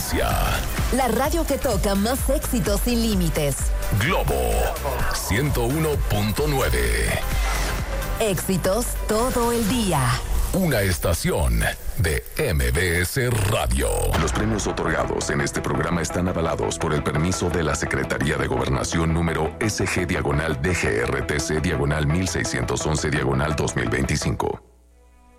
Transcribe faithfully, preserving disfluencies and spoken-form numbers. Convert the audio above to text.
inicia. La radio que toca más éxitos sin límites. Globo ciento uno punto nueve. Éxitos todo el día. Una estación de M B S Radio. Los premios otorgados en este programa están avalados por el permiso de la Secretaría de Gobernación número S G diagonal D G R T C diagonal mil seiscientos once diagonal dos mil veinticinco.